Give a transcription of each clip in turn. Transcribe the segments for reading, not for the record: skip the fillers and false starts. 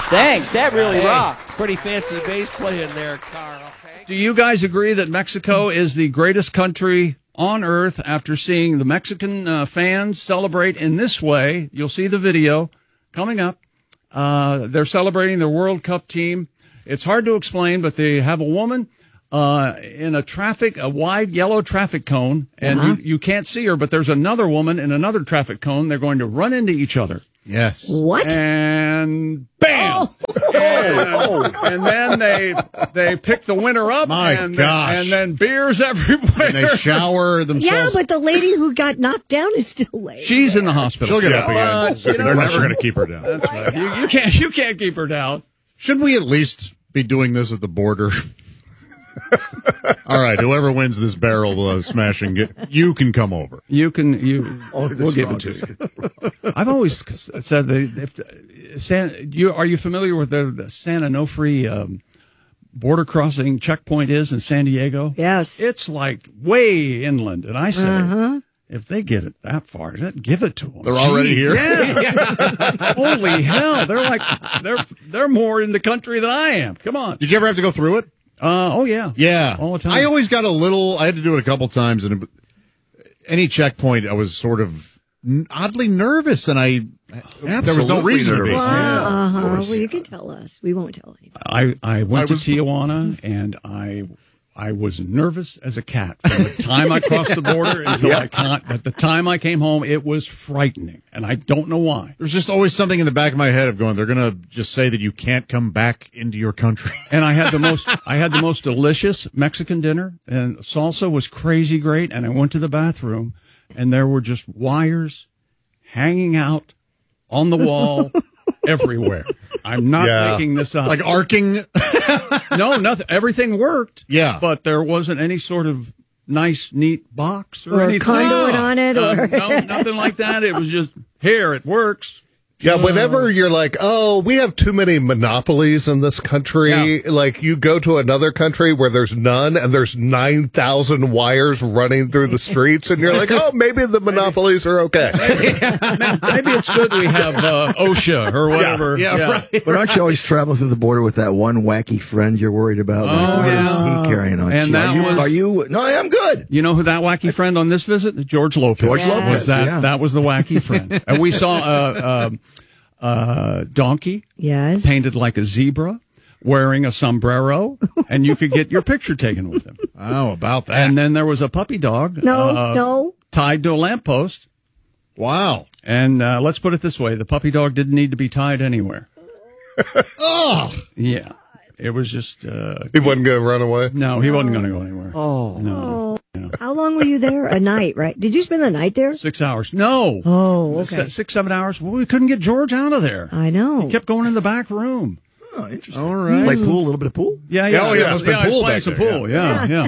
Thanks. That really rocked. Pretty fancy bass playing there, Carl. Okay. Do you guys agree that Mexico is the greatest country on earth after seeing the Mexican fans celebrate in this way? You'll see the video coming up. They're celebrating their World Cup team. It's hard to explain, but they have a woman in a wide yellow traffic cone, and you can't see her, but there's another woman in another traffic cone. They're going to run into each other. Yes. What? And bam! And then they pick the winner up. My gosh. And then beers everywhere. And they shower themselves. Yeah, but the lady who got knocked down is still laying. She's in the hospital. She'll get up again. They're never going to keep her down. That's right. You can't keep her down. Shouldn't we at least be doing this at the border? All right, whoever wins this barrel smashing, you can come over. We'll give it to you. I've always said are you familiar with the San Onofre border crossing checkpoint is in San Diego? Yes. It's like way inland, and I say, if they get it that far, give it to them. They're already here. Yeah. Holy hell! They're more in the country than I am. Come on. Did you ever have to go through it? Oh yeah. Yeah. All the time. I always got I had to do it a couple times, and any checkpoint, I was sort of oddly nervous, and there was no reason to be. Well, you can tell us. We won't tell anybody. I went to Tijuana, and I was nervous as a cat from the time I crossed the border until at the time I came home. It was frightening, and I don't know why. There's just always something in the back of my head of going, they're going to just say that you can't come back into your country. And I had the most delicious Mexican dinner, and salsa was crazy great. And I went to the bathroom, and there were just wires hanging out on the wall everywhere. I'm not making this up. Like arcing? No, nothing. Everything worked. Yeah. But there wasn't any sort of nice, neat box or anything. Conduit on it? Or no, nothing like that. It was just, here, it works. Yeah, whenever you're like, oh, we have too many monopolies in this country, like you go to another country where there's none and there's 9,000 wires running through the streets, and you're like, oh, maybe the monopolies are okay. Maybe it's good we have OSHA or whatever. Yeah. Right. But aren't you always traveling through the border with that one wacky friend you're worried about? Oh, What is he carrying on? And are you? No, I'm good. You know who that wacky friend on this visit? George Lopez. George Lopez, was that? That was the wacky friend. And we saw donkey, yes, painted like a zebra, wearing a sombrero, and you could get your picture taken with him. Oh, about that. And then there was a puppy dog. No. Tied to a lamppost. Wow. And let's put it this way: the puppy dog didn't need to be tied anywhere. Oh, yeah. It was just. He wasn't going to run away? No, he wasn't going to go anywhere. Oh. No. No. How long were you there? A night, right? Did you spend the night there? 6 hours. No. Oh, okay. 6, 7 hours. Well, we couldn't get George out of there. I know. He kept going in the back room. Oh, interesting. all right. Play pool, a little bit of pool? Yeah. Oh, yeah. There's been I was pool playing back some there, pool. Yeah.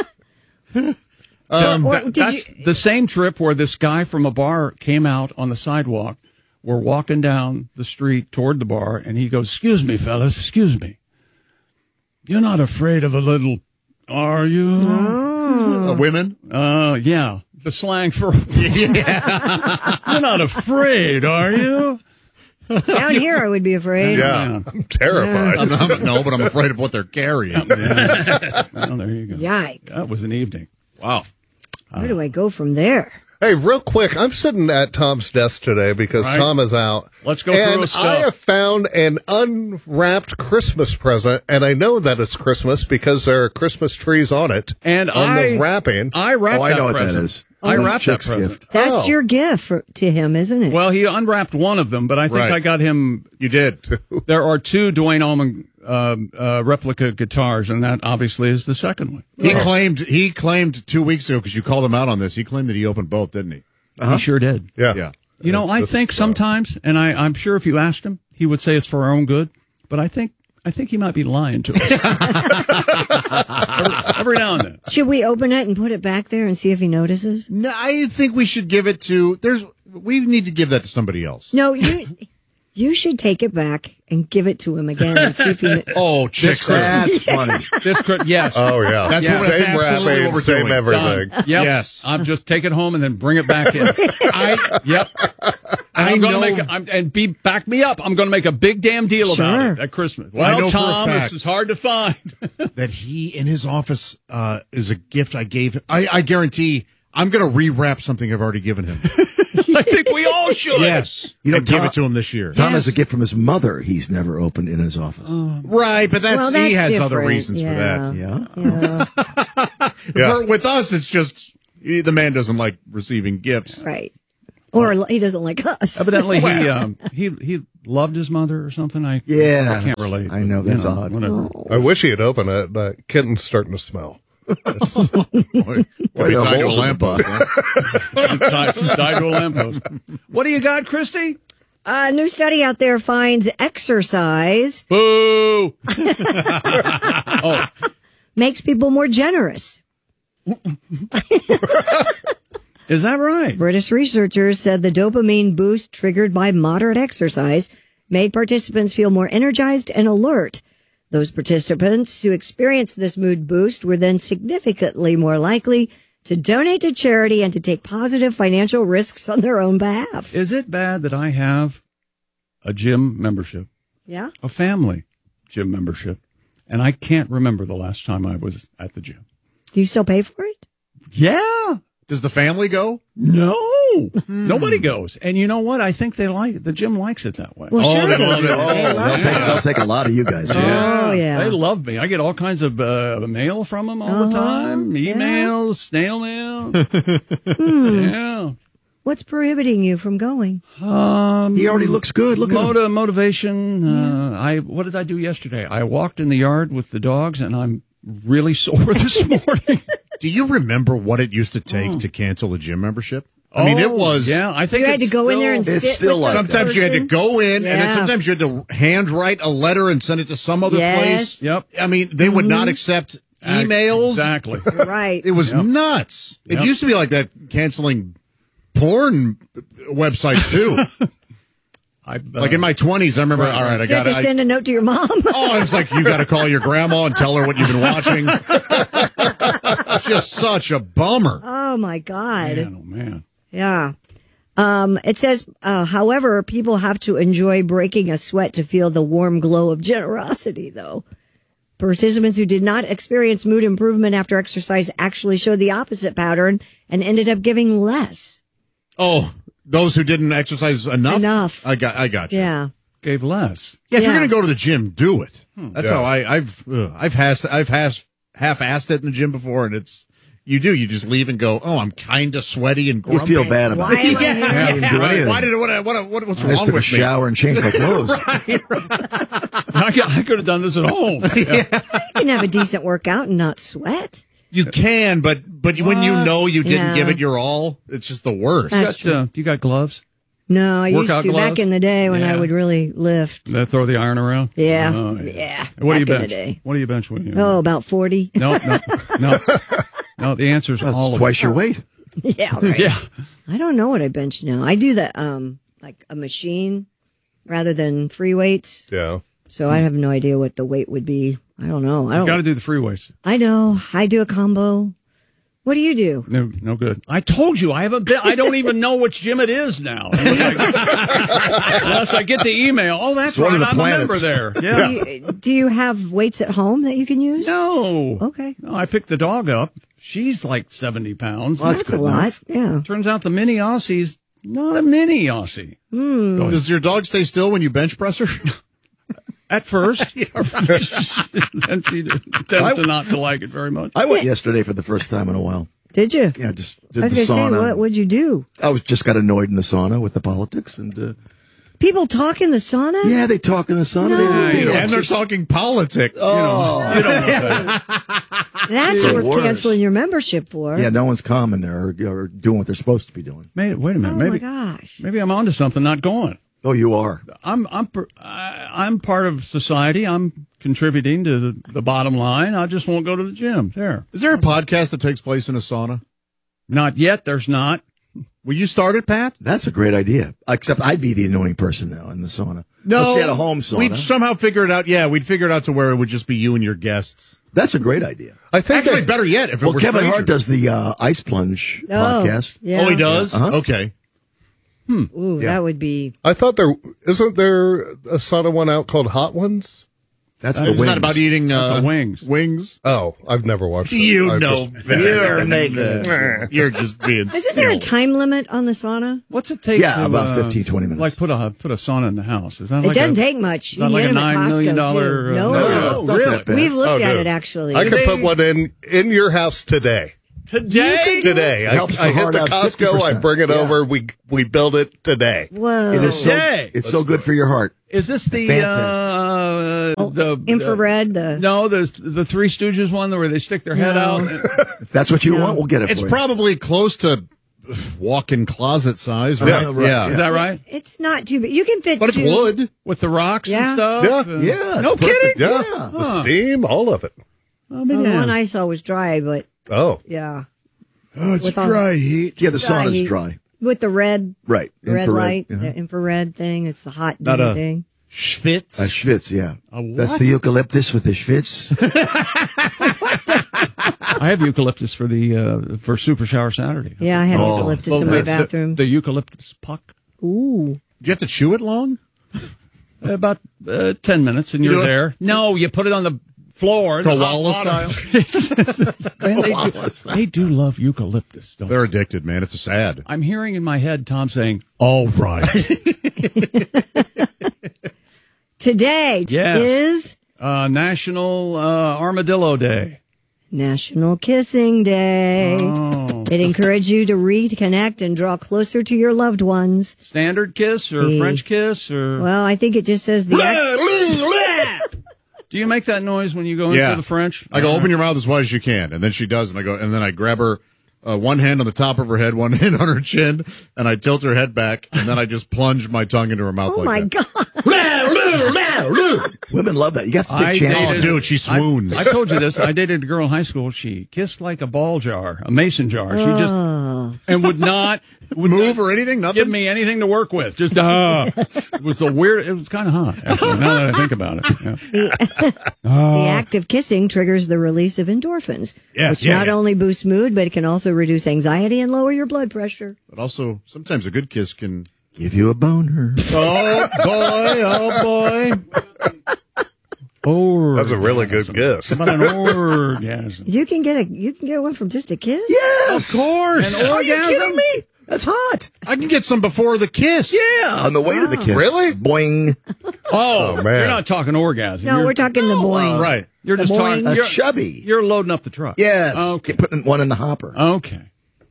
Did you... The same trip where this guy from a bar came out on the sidewalk. We're walking down the street toward the bar, and he goes, "Excuse me, fellas, excuse me. You're not afraid of a little, are you?" Women? Yeah. The slang for You're not afraid, are you? Down here, I would be afraid. Yeah. I'm terrified. No, but I'm afraid of what they're carrying. Well, there you go. Yikes. That was an evening. Wow. Where do I go from there? Hey, real quick, I'm sitting at Tom's desk today because Tom is out. Let's go through his stuff. I have found an unwrapped Christmas present, and I know that it's Christmas because there are Christmas trees on it. And on the wrapping. I wrapped I know that what present. that is. I That's wrapped that Chick's present. gift. That's your gift to him, isn't it? Well, he unwrapped one of them, but I think Right. I got him. You did. There are 2 Duane Allman replica guitars, and that obviously is the second one. He claimed 2 weeks ago, because you called him out on this, he claimed that he opened both, didn't he? He sure did. Yeah. You know, I think sometimes, and I'm sure if you asked him, he would say it's for our own good, but I think he might be lying to us. every now and then. Should we open it and put it back there and see if he notices? No, I think we should give it to, we need to give that to somebody else. No, You should take it back and give it to him again and see if he. Oh, chicks. That's funny. Yes. Oh, yeah. That's Yeah. what- Same absolutely wrapping, what we're same doing. everything. Done. Yep. Yes. I'm just take it home and then bring it back in. Yep. I I'm know. going to back me up. I'm going to make a big damn deal about Sure. it at Christmas. I Well, know for a Tom, fact. this is hard to find. that he in his office is a gift I gave him. I guarantee I'm going to rewrap something I've already given him. I think we all should. Yes. You know, and give Tom- it to him this year. Tom has a gift from his mother he's never opened in his office. Right, but Well, he has other different. reasons for that. Yeah. Yeah. With us, it's just the man doesn't like receiving gifts. Right. Or he doesn't like us. Evidently, he loved his mother or something. I can't relate. I know, that's odd. Whatever. I wish he had opened it. The kitten's starting to smell. Boy, Why be the tied to a holes in the lamppost, butt? huh? Died to a lamppost. What do you got, Christy? A new study out there finds exercise Boo! makes people more generous. Is that right? British researchers said the dopamine boost triggered by moderate exercise made participants feel more energized and alert. Those participants who experienced this mood boost were then significantly more likely to donate to charity and to take positive financial risks on their own behalf. Is it bad that I have a gym membership, Yeah? a family gym membership, and I can't remember the last time I was at the gym? Do you still pay for it? Yeah. Does the family go? No. Nobody goes. And you know what? I think the gym likes it that way. Well, Oh, sure. they love it. They love it. They'll take a lot of you guys. Oh, yeah. They love me. I get all kinds of mail from them all the time. yeah. Emails, snail mail. Yeah. What's prohibiting you from going? He already looks good. Look at him. Motivation. What did I do yesterday? I walked in the yard with the dogs, and I'm really sore this morning. Do you remember what it used to take to cancel a gym membership? I mean, it was. Yeah, I think You had to it's go in there and It's sit still with like the Sometimes you had to person? go in, and then Yeah. sometimes you had to handwrite a letter and send it to some other Yes. place. Yep. I mean, they would not accept emails. Exactly. Right. It was nuts. It Yep. used to be like that, canceling porn websites too. Like in my 20s, I remember. All right, I You had got to send a note to your mom. Oh, it's like you got to call your grandma and tell her what you've been watching. It's just such a bummer. Oh, my God. Man, oh man. Yeah. It says, however, people have to enjoy breaking a sweat to feel the warm glow of generosity, though. Participants who did not experience mood improvement after exercise actually showed the opposite pattern and ended up giving less. Oh, those who didn't exercise enough. I got you. Yeah. Gave less. Yeah, if you're Yeah. going to go to the gym, do it. That's how I've half-assed it in the gym before, and it's you just leave and go. Oh, I'm kind of sweaty and You grumpy. feel bad about Why it. am I here? I didn't do anything. Why did what's I just wrong took a with me? shower and changed my clothes. I could have done this at home. You can have a decent workout and not sweat. You can, but when you know you didn't Yeah. give it your all, it's just the worst. That's You got gloves? No, I used Workout to gloves? back in the day when I Yeah. would really lift. They throw the iron around? Yeah. Oh, Yeah. What do you back in the bench? day. What do you bench when you? Oh, about 40. No. The answer is all That's of twice your weight. Yeah, right. Yeah. I don't know what I bench now. I do that like a machine rather than free weights. Yeah. So I have no idea what the weight would be. I don't know. Got to do the free weights. I know. I do a combo. What do you do? No good. I told you I haven't been. I don't even know which gym it is now. Unless I get the email. Oh, that's It's one of right. the I'm a member planets. there. Yeah. Do you have weights at home that you can use? No. Okay. No, I picked the dog up. She's like 70 pounds. Well, that's a lot. Yeah. Turns out the mini Aussie's not a mini Aussie. Does your dog stay still when you bench press her? At first. And she tends to not to like it very much. I went yesterday for the first time in a while. Did you? Yeah, just I did was the going to say, sauna. what would you do? I was just got annoyed in the sauna with the politics, and People talk in the sauna? yeah, they talk in the sauna. No. They do. And they're talking politics. You don't know that. That's It's worth worse. canceling your membership for. Yeah, no one's calm in there or doing what they're supposed to be doing. Wait a minute. Oh, maybe, my gosh. maybe I'm onto something not going. Oh, you are. I'm part of society. I'm contributing to the bottom line. I just won't go to the gym. There. Is there a podcast that takes place in a sauna? Not yet. There's not. Will you start it, Pat? That's a great idea. Except I'd be the annoying person now in the sauna. No. Unless you had a home sauna. We'd somehow figure it out. Yeah, we'd figure it out to where it would just be you and your guests. That's a great idea. I think Actually, better yet, if it Well, were Kevin strangers. Hart does the ice plunge podcast. Yeah. Oh, he does? Uh-huh. Okay. Ooh, Yeah. that would be. I thought isn't there a sauna one out called Hot Ones? That's the Isn't wings. that about eating That's the wings. Wings? Oh, I've never watched it. You I've know just- better. You're making You're just being Isn't there a silly. time limit on the sauna? What's it take? Yeah, to, about 15, 20 minutes. Like put a sauna in the house. Is that It like doesn't a, take much. You not can like get a them at $9 million Costco, too. No, it's not really? that bad. We've looked Oh, at dude. it, actually. I could put one in your house today. Today? Today, Helps I the hit heart the out Costco. I 50%. bring it Yeah. over. We build it today. Whoa. It is so, Yay. it's so good for your heart. Is this the Fantastic. the Infrared, no, there's the Three Stooges one where they stick their head out. If that's what you want, we'll get it It's for you. probably close to walk-in closet size, right? Yeah, right. Is that right? It's not too big. You can fit But it's two. wood. With the rocks and Yeah. stuff. Yeah. Yeah. No it's perfect. kidding? Yeah, the steam, all of it. Oh, Well, the man. one I saw was dry, but Oh, yeah. Oh, it's With all- dry heat. Yeah, the Dry sauna's heat. dry. With the red Right. red light, Yeah. the infrared thing. It's the hot Not a- thing. Schwitz. A schwitz, yeah. what? That's the eucalyptus with the schwitz. I have eucalyptus for Super Shower Saturday. Yeah, I have Oh, eucalyptus Well, in my the- bathroom. The eucalyptus puck. Ooh. Do you have to chew it long? About 10 minutes and You you're do it? there. No, you put it on the floor. the Koala hot stuff. aisle. They do love eucalyptus, don't They're addicted, man. It's a sad. I'm hearing in my head Tom saying, all right. Today Yes. is National Armadillo Day. National Kissing Day. Oh. It encourages you to reconnect and draw closer to your loved ones. Standard kiss or French kiss or Well, I think it just says the do you make that noise when you go Yeah. into the French? I go, open your mouth as wide as you can. And then she does. And then I grab her, one hand on the top of her head, one hand on her chin, and I tilt her head back. And then I just plunge my tongue into her mouth Oh like my that. God. Women love that. You have to take I chances. Oh, dude, she swoons. I told you this. I dated a girl in high school. She kissed like a ball jar, a mason jar. She just and would not Move or anything? Nothing? give me anything to work with. Just it was a weird. It was kind of hot. Actually, now that I think about it, yeah. The act of kissing triggers the release of endorphins, Yeah, which yeah, not yeah. only boosts mood, but it can also reduce anxiety and lower your blood pressure. But also, sometimes a good kiss can. Give you a boner. Oh, boy. Oh, that's a really good kiss. about an orgasm. You can get one from just a kiss. Yes. Of course. Are you kidding me? That's hot. I can get some before the kiss. Yeah, on the way to the kiss. Really? Boing. Oh, man. you're not talking orgasm. No, you're, we're talking the boing. Right. You're just the talking. boing. A You're, chubby. you're loading up the truck. Yes. Okay. Putting one in the hopper. Okay.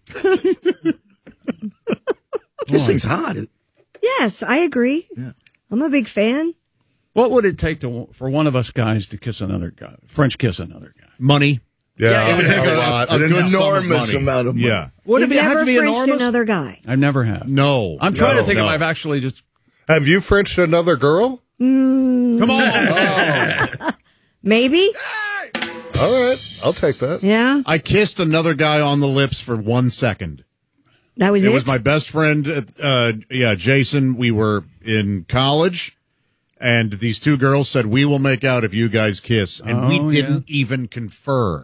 Kissing's hot. Yes, I agree. Yeah. I'm a big fan. What would it take for one of us guys to kiss another guy? French kiss another guy? Money. Yeah, It would take a lot. a An good sum of enormous money. amount of money. Yeah. Would You've it have never to be Frenched enormous? another guy. I never have. No. I'm trying to think no. if I've actually just. Have you Frenched another girl? Come on. Maybe. All right, I'll take that. Yeah, I kissed another guy on the lips for 1 second. that was it. It was my best friend, Jason. We were in college, and these two girls said, "We will make out if you guys kiss," and we didn't even confer.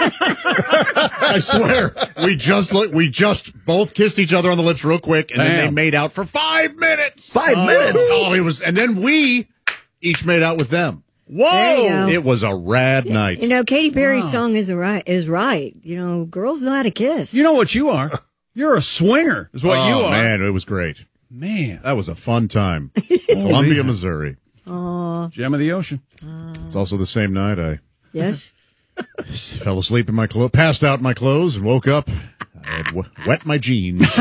I swear, we just both kissed each other on the lips real quick, and then they Damn. made out for 5 minutes. 5 minutes. Oh, it was, and then we each made out with them. There you Whoa! go. It was a rad night. You know, Katy Perry's song is right. You know, girls know how to kiss. You know what you are? You're a swinger, is what you are. Man, it was great. Man. That was a fun time. Columbia, Missouri. Gem of the ocean. It's also the same night I Yes. fell asleep in my clothes, passed out in my clothes, and woke up. I had wet my jeans.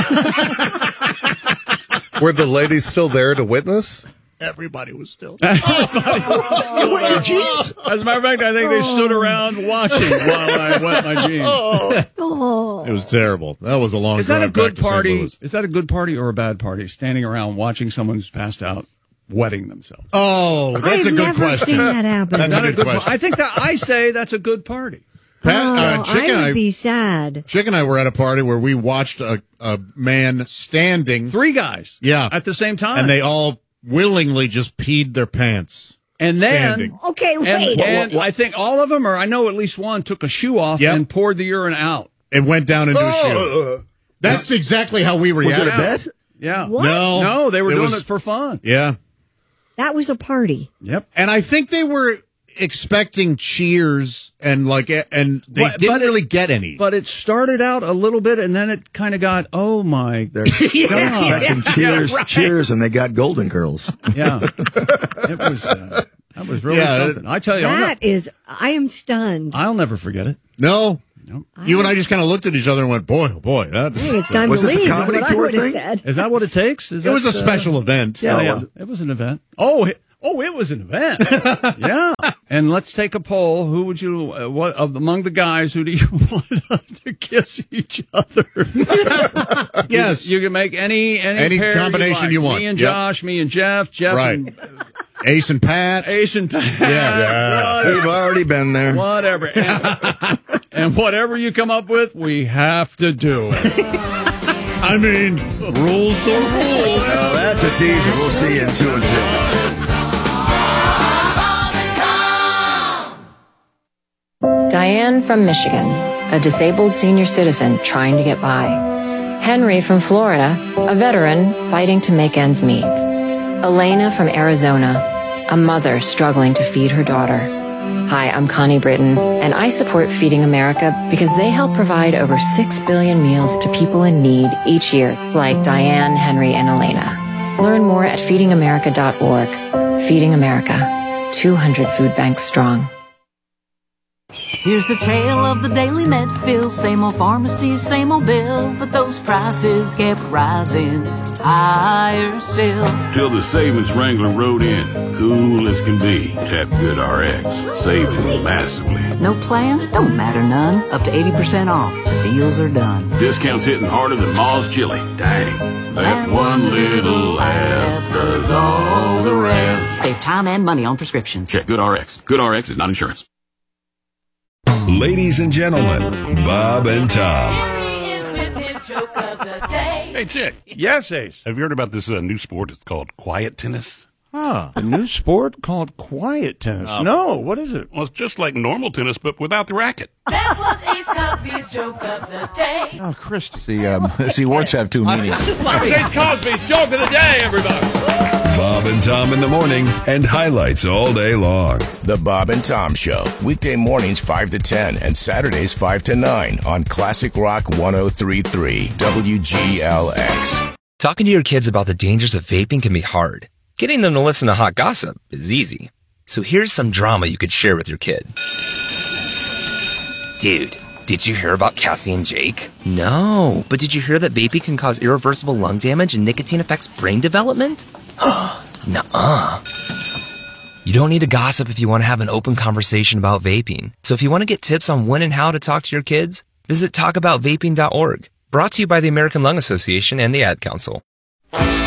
Were the ladies still there to witness? Everybody was still. You wet your jeans? As a matter of fact, I think they stood around watching while I wet my jeans. It was terrible. That was a long Is that a drive back good to St. party? Louis. Is that a good party or a bad party? Standing around watching someone who's passed out wetting themselves. Oh, that's I've a good never question. seen that happen. That's Is that a good par- question. I think that I say that's a good party. Chick I would be sad. Chick and I were at a party where we watched a man standing. 3 guys. Yeah. At the same time. And they all willingly just peed their pants. And then, standing. Okay, wait. and I think all of them, or I know at least one, took a shoe off Yep. and poured the urine out. It went down into a shoe. That's exactly how we Was reacted. it a bet? Yeah. What? No, they were It doing was- it for fun. Yeah. That was a party. Yep. And I think they were expecting cheers and they didn't really get any. But it started out a little bit, and then it kind of got, oh my They're God. expecting cheers, and they got golden curls. Yeah. It was, that was really something. I tell you, I am stunned. I'll never forget it. No. You and I just kind of looked at each other and went, boy, oh boy. I think it's time Was to this a leave, is comedy what I tour would have thing? said. Is that what it takes? It was a special event. Yeah, it was an event. Oh, it was an event. Yeah. And let's take a poll. Who would you, among the guys, who do you want to kiss each other? Yes. You can make any pair combination you want. Me and Yep. Josh, me and Jeff Right. and Ace and Pat. Ace and Pat. Yeah. We've already been there. Whatever. And whatever you come up with, we have to do it. I mean, rules are rules. Well, that's a teaser. We'll see you in 2 and 2. Diane from Michigan, a disabled senior citizen trying to get by. Henry from Florida, a veteran fighting to make ends meet. Elena from Arizona, a mother struggling to feed her daughter. Hi, I'm Connie Britton, and I support Feeding America because they help provide over 6 billion meals to people in need each year, like Diane, Henry, and Elena. Learn more at feedingamerica.org. Feeding America, 200 food banks strong. Here's the tale of the Daily Medfield. Same old pharmacy, same old bill, but those prices kept rising higher still. Till the savings wrangler rode in, cool as can be. Tap GoodRx, saving massively. No plan? Don't matter none. Up to 80% off. The deals are done. Discounts hitting harder than Ma's chili. Dang, that one little app does all the rest. Save time and money on prescriptions. Check GoodRx. GoodRx is not insurance. Ladies and gentlemen, Bob and Tom. Hey, Chick. Yes, Ace. Have you heard about this new sport? It's called quiet tennis. A new sport called quiet tennis. No, what is it? Well, it's just like normal tennis, but without the racket. That was Ace Cosby's joke of the day. Oh, Chris. See, words have 2 meanings. That was Ace Cosby's joke of the day, everybody. Bob and Tom in the morning and highlights all day long. The Bob and Tom Show, weekday mornings 5 to 10 and Saturdays 5 to 9 on Classic Rock 103.3 WGLX. Talking to your kids about the dangers of vaping can be hard. Getting them to listen to hot gossip is easy. So here's some drama you could share with your kid. Dude, did you hear about Cassie and Jake? No, but did you hear that vaping can cause irreversible lung damage and nicotine affects brain development? Nuh-uh. You don't need to gossip if you want to have an open conversation about vaping. So if you want to get tips on when and how to talk to your kids, visit talkaboutvaping.org. Brought to you by the American Lung Association and the Ad Council.